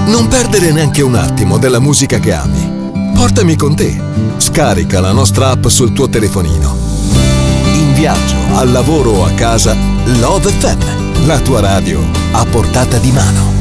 Non perdere neanche un attimo della musica che ami. Portami con te. Scarica la nostra app sul tuo telefonino. In viaggio, al lavoro o a casa, Love FM, la tua radio a portata di mano.